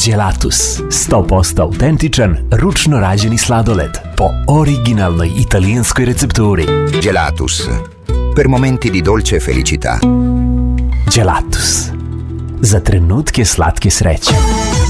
Gelatus, 100% autentičan, ručno rađeni sladoled po originalnoj italijanskoj recepturi. Gelatus, per momenti di dolce felicità. Gelatus, za trenutke slatke sreće.